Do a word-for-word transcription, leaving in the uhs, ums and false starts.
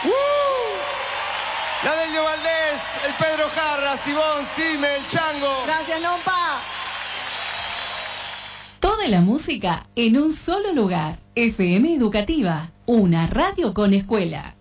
La Delio Valdés, el Pedro Jarra, Sibón, Sime, el Chango. Gracias, Nompa. Toda la música en un solo lugar. F M Educativa, una radio con escuela.